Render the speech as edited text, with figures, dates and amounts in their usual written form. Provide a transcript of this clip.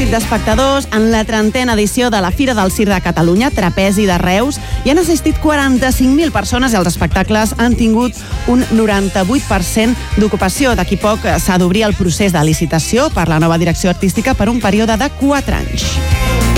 d'espectadors en la 30a edició de la Fira del Circ de Catalunya, Trapezi de Reus. Hi han assistit 45.000 persones i els espectacles han tingut un 98% d'ocupació. D'aquí poc s'ha d'obrir el procés de licitació per la nova direcció artística per un període de 4 anys.